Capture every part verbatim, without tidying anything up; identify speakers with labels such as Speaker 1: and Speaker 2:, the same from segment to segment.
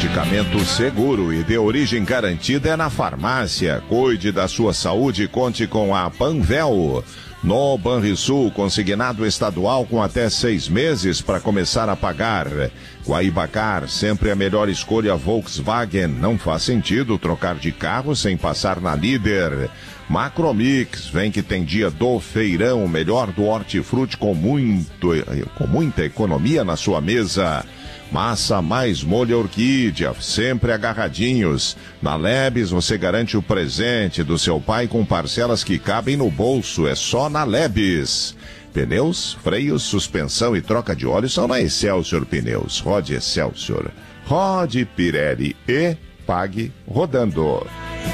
Speaker 1: Medicamento seguro e de origem garantida é na farmácia. Cuide da sua saúde e conte com a Panvel. No Banrisul, consignado estadual com até seis meses para começar a pagar. Guaibacar, sempre a melhor escolha Volkswagen. Não faz sentido trocar de carro sem passar na Líder. Macromix, vem que tem dia do feirão, o melhor do hortifruti com, muito, com muita economia na sua mesa. Massa mais molho orquídea, sempre agarradinhos. Na Lebes você garante o presente do seu pai com parcelas que cabem no bolso, é só na Lebes. Pneus, freios, suspensão e troca de óleo são na Excelsior Pneus. Rode Excelsior, rode Pirelli e pague rodando.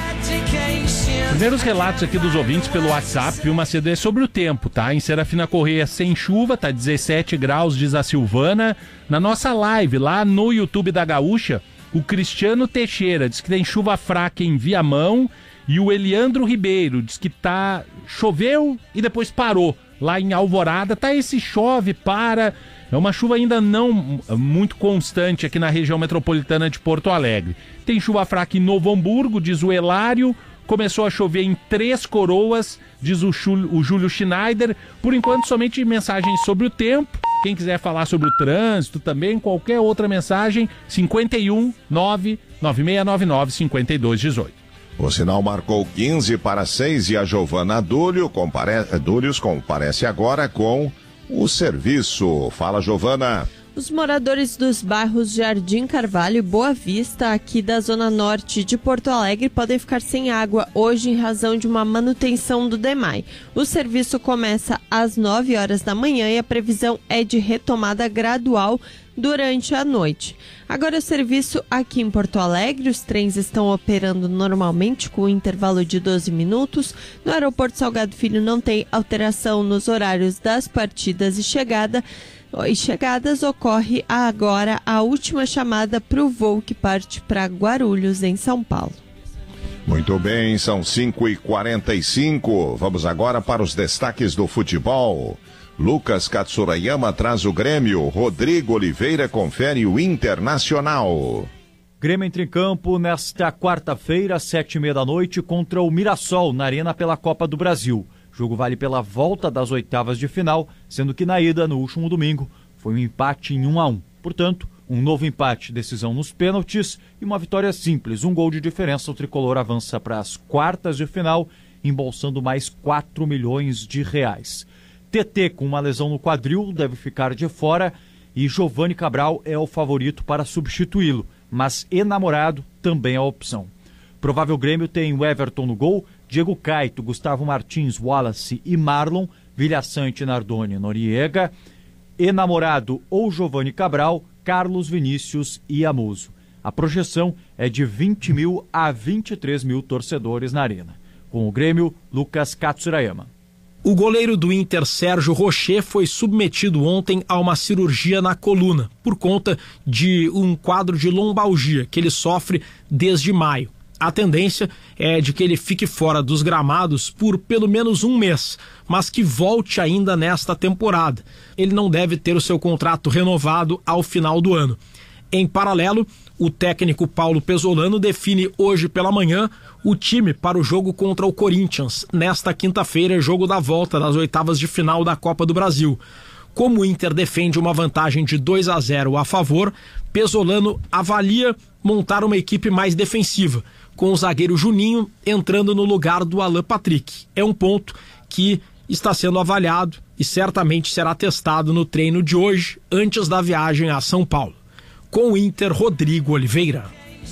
Speaker 2: Primeiros relatos aqui dos ouvintes pelo WhatsApp, uma C D sobre o tempo, tá? Em Serafina Correia, sem chuva, tá dezessete graus, diz a Silvana. Na nossa live, lá no YouTube da Gaúcha, o Cristiano Teixeira diz que tem chuva fraca em Viamão e o Eliandro Ribeiro diz que tá... choveu e depois parou. Lá em Alvorada, tá esse chove, para... É uma chuva ainda não muito constante aqui na região metropolitana de Porto Alegre. Tem chuva fraca em Novo Hamburgo, diz o Elário. Começou a chover em Três Coroas, diz o, Chul, o Júlio Schneider. Por enquanto, somente mensagens sobre o tempo. Quem quiser falar sobre o trânsito também, qualquer outra mensagem, cinco um nove nove seis nove nove cinco dois um oito.
Speaker 1: O sinal marcou quinze para seis e a Giovana Dúlio compare... Dúlios comparece agora com o serviço. Fala, Giovana.
Speaker 3: Os moradores dos bairros Jardim Carvalho e Boa Vista, aqui da zona norte de Porto Alegre, podem ficar sem água hoje em razão de uma manutenção do D E M A I. O serviço começa às nove horas da manhã e a previsão é de retomada gradual durante a noite. Agora o serviço aqui em Porto Alegre, os trens estão operando normalmente com um intervalo de doze minutos. No aeroporto Salgado Filho não tem alteração nos horários das partidas e chegada. E chegadas, ocorre agora a última chamada para o voo que parte para Guarulhos, em São Paulo.
Speaker 1: Muito bem, são cinco e quarenta e cinco. Vamos agora para os destaques do futebol. Lucas Katsurayama traz o Grêmio. Rodrigo Oliveira confere o Internacional.
Speaker 4: Grêmio entra em campo nesta quarta-feira, às sete e meia da noite, contra o Mirassol, na Arena pela Copa do Brasil. O jogo vale pela volta das oitavas de final, sendo que na ida, no último domingo, foi um empate em um a um. Portanto, um novo empate, decisão nos pênaltis e uma vitória simples, um gol de diferença. O tricolor avança para as quartas de final, embolsando mais quatro milhões de reais. T T, com uma lesão no quadril, deve ficar de fora e Giovani Cabral é o favorito para substituí-lo, mas enamorado também é a opção. Provável Grêmio tem o Everton no gol, Diego Caito, Gustavo Martins, Wallace e Marlon, Vilhaçante, Nardoni, Noriega, enamorado ou Giovani Cabral, Carlos Vinícius e Amuso. A projeção é de vinte mil a vinte e três mil torcedores na arena. Com o Grêmio, Lucas Katsurayama.
Speaker 5: O goleiro do Inter, Sérgio Rocher, foi submetido ontem a uma cirurgia na coluna, por conta de um quadro de lombalgia que ele sofre desde maio. A tendência é de que ele fique fora dos gramados por pelo menos um mês, mas que volte ainda nesta temporada. Ele não deve ter o seu contrato renovado ao final do ano. Em paralelo, o técnico Paulo Pesolano define hoje pela manhã o time para o jogo contra o Corinthians, nesta quinta-feira, jogo da volta das oitavas de final da Copa do Brasil. Como o Inter defende uma vantagem de dois a zero a favor, Pesolano avalia montar uma equipe mais defensiva, com o zagueiro Juninho entrando no lugar do Alan Patrick. É um ponto que está sendo avaliado e certamente será testado no treino de hoje, antes da viagem a São Paulo. Com o Inter, Rodrigo Oliveira.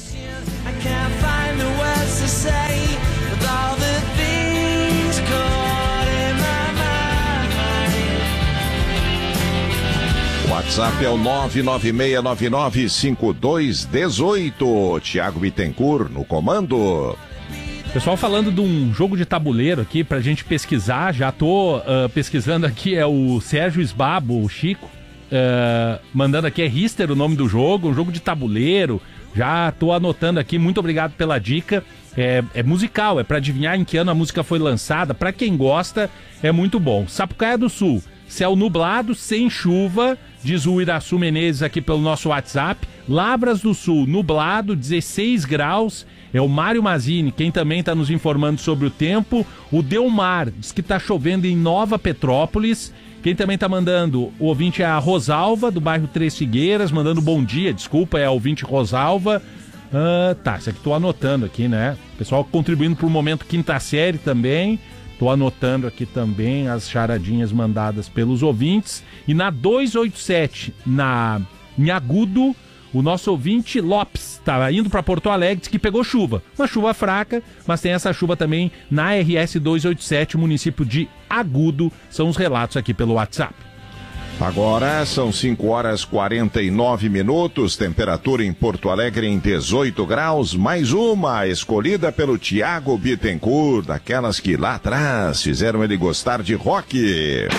Speaker 1: O WhatsApp é o nove nove seis nove nove cinco dois um oito. Thiago Bittencourt no comando.
Speaker 2: Pessoal, falando de um jogo de tabuleiro aqui pra gente pesquisar, já tô uh, pesquisando aqui, é o Sérgio Sbabo, o Chico, uh, mandando aqui, é Rister o nome do jogo, um jogo de tabuleiro, já tô anotando aqui, muito obrigado pela dica. É, é musical, é pra adivinhar em que ano a música foi lançada, pra quem gosta, é muito bom. Sapucaia do Sul, céu nublado, sem chuva, diz o Iraçu Menezes aqui pelo nosso WhatsApp. Lavras do Sul, nublado, dezesseis graus. É o Mário Mazini, quem também está nos informando sobre o tempo. O Delmar diz que está chovendo em Nova Petrópolis. Quem também está mandando, o ouvinte é a Rosalva, do bairro Três Figueiras, mandando bom dia, desculpa, é a ouvinte Rosalva. Uh, tá, isso aqui tô anotando aqui, né? Pessoal contribuindo para o momento quinta série também. Tô anotando aqui também as charadinhas mandadas pelos ouvintes. E na duzentos e oitenta e sete, na em Agudo, o nosso ouvinte Lopes estava indo para Porto Alegre, disse que pegou chuva. Uma chuva fraca, mas tem essa chuva também na R S duzentos e oitenta e sete, município de Agudo. São os relatos aqui pelo WhatsApp.
Speaker 1: Agora são cinco horas e quarenta e nove minutos, temperatura em Porto Alegre em dezoito graus, mais uma escolhida pelo Tiago Bittencourt, daquelas que lá atrás fizeram ele gostar de rock.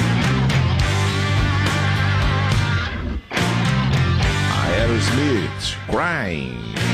Speaker 1: Aerosmith, Crying.